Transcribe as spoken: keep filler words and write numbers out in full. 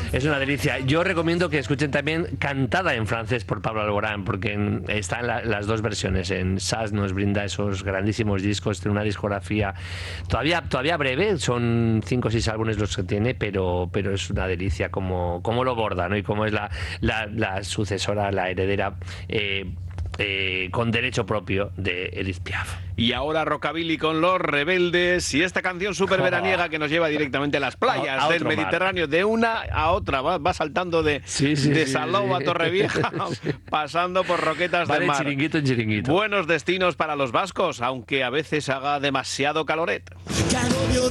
Es una delicia. Yo recomiendo que escuchen también cantada en francés por Pablo Alborán, porque en, está en la, las dos versiones. En Sass nos brinda esos grandísimos discos, tiene una discografía todavía todavía breve, son cinco o seis álbumes los que tiene, pero pero es una delicia como, como lo borda, ¿no? Y como es la, la, la sucesora, la heredera eh, eh, con derecho propio de Edith Piaf. Y ahora Rockabilly con Los Rebeldes y esta canción súper veraniega que nos lleva directamente a las playas a, a del Mediterráneo, mar. De una a otra, va, va saltando de, sí, sí, de sí, Salou sí, a Torrevieja, sí. pasando por roquetas vale, del mar. Chiringuito en chiringuito. Buenos destinos para los vascos, aunque a veces haga demasiado caloret.